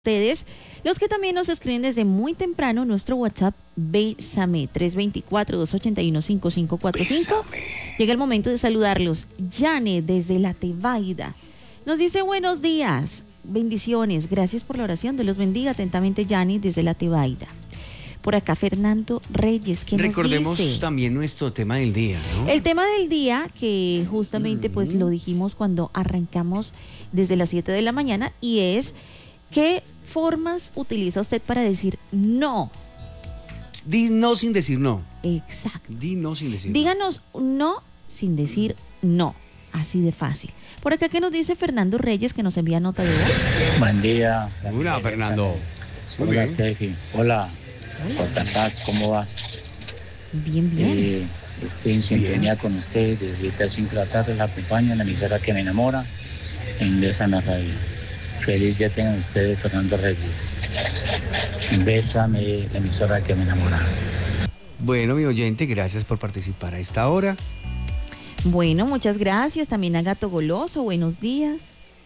ustedes, los que también nos escriben desde muy temprano, nuestro WhatsApp, Bésame, 324-281-5545. Llega el momento de saludarlos. Yane, desde La Tebaida, nos dice buenos días, bendiciones, gracias por la oración, Dios los bendiga atentamente, Yane, desde La Tebaida. Por acá Fernando Reyes, que recordemos nos dice también nuestro tema del día, ¿no? el tema del día, que justamente pues lo dijimos cuando arrancamos desde las 7 de la mañana, y es: ¿qué formas utiliza usted para decir no? Di no sin decir no. Exacto. Di no sin decir Díganos no sin decir no. Así de fácil. Por acá, ¿qué nos dice Fernando Reyes, que nos envía nota de voz? Buen día. no. Hola, Fernando. Hola, Tefi. Hola. Paz, ¿cómo vas? Bien, bien. Estoy en sintonía con usted desde 7 a 5 de la tarde. La acompaño en la emisora que me enamora en Bésame Radio. Feliz día tengan ustedes, Fernando Reyes. Bésame, la emisora que me enamora. Bueno, mi oyente, gracias por participar a esta hora. Bueno, muchas gracias. También a Gato Goloso, buenos días.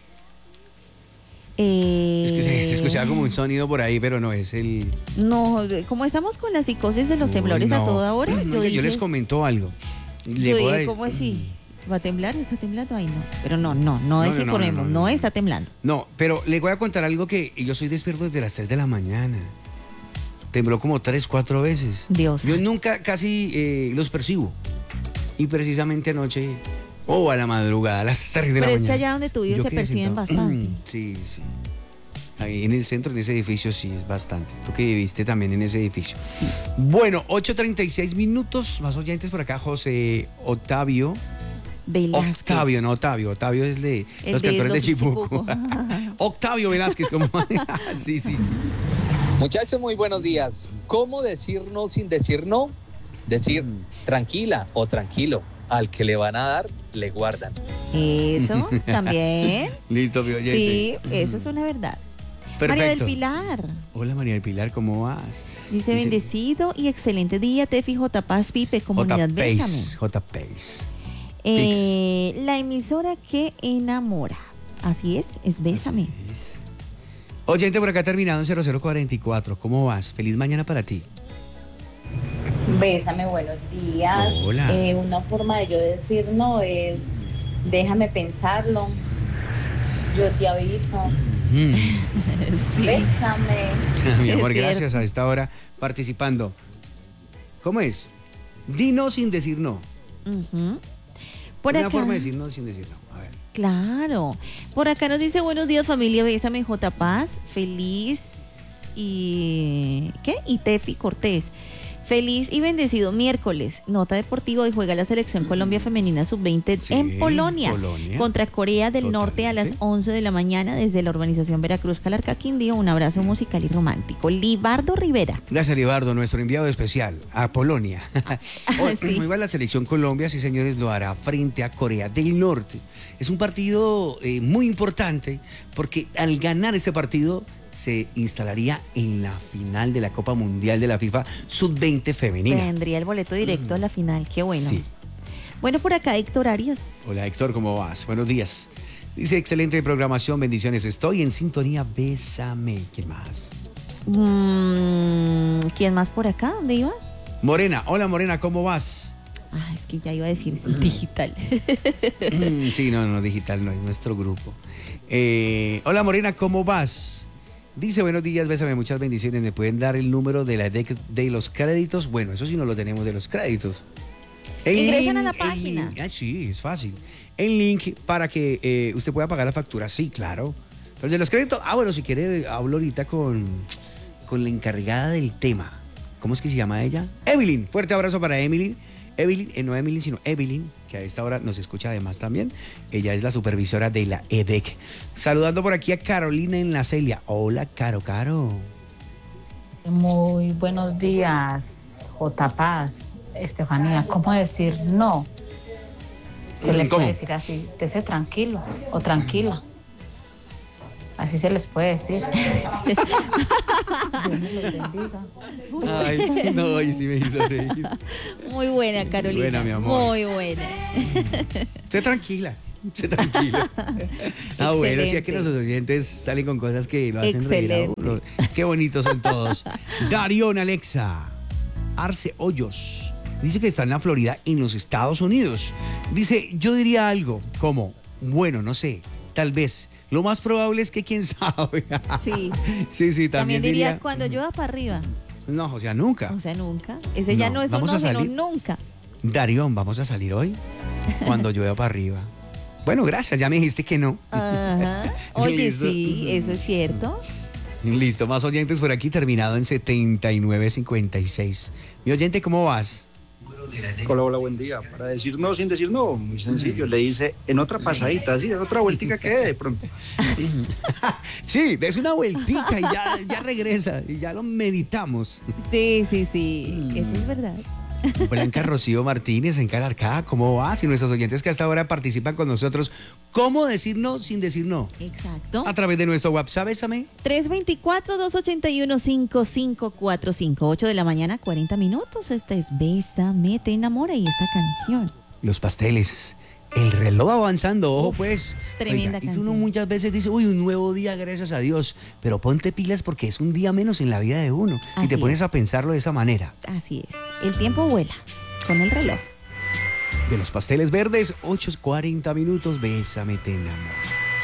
Es que se escuchaba como un sonido por ahí, pero no es el... No, como estamos con la psicosis de los temblores a toda hora, yo les comento algo. Yo dije, ¿cómo así? ¿Va a temblar? ¿Está temblando? Ay, no. Pero no desinformemos, no está temblando. No, pero le voy a contar algo, que yo soy despierto desde las 3 de la mañana. Tembló como 3, 4 veces. Dios. Yo nunca casi los percibo. Y precisamente anoche, a la madrugada, a las 3 de la mañana. Pero es que allá donde tú vives se perciben bastante. Sí. Ahí en el centro, en ese edificio, sí, es bastante. Tú que viviste también en ese edificio. Sí. Bueno, 8:36 minutos. Más oyentes por acá, José Octavio Velázquez. Octavio es de los cantores de Chipuco. Octavio Velázquez, como... sí. Muchachos, muy buenos días. ¿Cómo decir no sin decir no? Decir tranquila o tranquilo. Al que le van a dar, le guardan. Eso también. Listo, mi oyente. Sí, eso es una verdad. Perfecto. María del Pilar. Hola, María del Pilar, ¿cómo vas? Dice bendecido y excelente día, Tefi, J. Paz, Pipe, comunidad Bésame. J. Pace. La emisora que enamora. Así es Bésame. Así es. Oyente por acá terminado en 0044. ¿Cómo vas? Feliz mañana para ti. Bésame, buenos días. Hola. Una forma de yo decir no es: déjame pensarlo, yo te aviso. Sí. Bésame. Mi amor, Es gracias a esta hora participando. ¿Cómo es? Di no sin decir no. Uh-huh. Por Una acá, forma de decir no sin decir no. A ver. claro. Por acá nos dice buenos días, familia Bésame, J. Paz, feliz y... ¿qué? Y Tefi Cortés. Feliz y bendecido miércoles. Nota deportiva: hoy juega la selección Colombia femenina sub-20 en Polonia contra Corea del Norte a las 11 de la mañana desde la urbanización Veracruz, Calarcá, Quindío. Un abrazo musical y romántico. Libardo Rivera. Gracias, Libardo, nuestro enviado especial a Polonia. Hoy Sí. va la selección Colombia, sí señores, lo hará frente a Corea del Norte. Es un partido muy importante, porque al ganar este partido se instalaría en la final de la Copa Mundial de la FIFA Sub-20 femenina. Tendría el boleto directo a la final. Qué bueno. Sí. Bueno, por acá Héctor Arias. Hola, Héctor, ¿cómo vas? Buenos días. Dice, excelente programación, bendiciones. Estoy en sintonía, bésame. ¿Quién más? ¿Quién más por acá? ¿Dónde iba? Morena, hola Morena, ¿cómo vas? Es que ya iba a decir digital. Sí, no, digital no es nuestro grupo. Hola Morena, ¿cómo vas? Dice, buenos días, bésame, muchas bendiciones. ¿Me pueden dar el número de la EDEC de los créditos? Bueno, eso sí no lo tenemos de los créditos. Ingresan a la página. Sí, es fácil. El link para que usted pueda pagar la factura, sí, claro. Pero de los créditos, bueno, si quiere, hablo ahorita con la encargada del tema. ¿Cómo es que se llama ella? Evelyn. Fuerte abrazo para Evelyn. No Evelyn, sino Evelyn, que a esta hora nos escucha además también. Ella es la supervisora de la EDEC. Saludando por aquí a Carolina en la Celia. Hola, Caro. Muy buenos días, J. Paz, Estefanía. ¿Cómo decir no? Se le puede decir así: esté tranquilo o tranquila. Así se les puede decir. Dios me los bendiga. Ay, no, y sí me hizo reír. Muy buena, Carolina. Buena, mi amor. Muy buena. Esté tranquila. Se tranquilo. Bueno, sí, que nuestros oyentes salen con cosas que lo hacen reír a uno. Qué bonitos son todos. Darión Alexa, Arce Hoyos, dice que está en la Florida, en los Estados Unidos. Dice, yo diría algo como, bueno, no sé, tal vez. Lo más probable es que quién sabe. Sí. Sí, también diría cuando llueva para arriba. No, o sea, nunca. O sea, nunca. Ese ya no es vamos uno, a salir. sino nunca. Darión, ¿vamos a salir hoy? Cuando llueva para arriba. Bueno, gracias, ya me dijiste que no. Ajá. Oye, Listo. sí, eso es cierto. Listo, más oyentes por aquí, terminado en 7956. Mi oyente, ¿cómo vas? Hola, buen día. Para decir no sin decir no, muy sencillo. Le dice en otra pasadita, sí, en otra vueltica que dé de pronto. Sí, des una vueltica y ya regresa y ya lo meditamos. Sí. Eso es verdad. Blanca Rocío Martínez en Calarcá, ¿cómo vas? Y nuestros oyentes que hasta ahora participan con nosotros, ¿cómo decir no sin decir no? Exacto. A través de nuestro WhatsApp, Bésame. 324-281-5545, 8 de la mañana, 40 minutos. Esta es Bésame, te enamora y esta canción. Los pasteles, el reloj avanzando, ojo pues. Tremenda Y uno canción. muchas veces dice, uy, un nuevo día, gracias a Dios. Pero ponte pilas porque es un día menos en la vida de uno. Y Así te pones es. a pensarlo de esa manera. Así es. El tiempo vuela con el reloj. De los pasteles verdes, 8:40 minutos, Bésame, te enamora.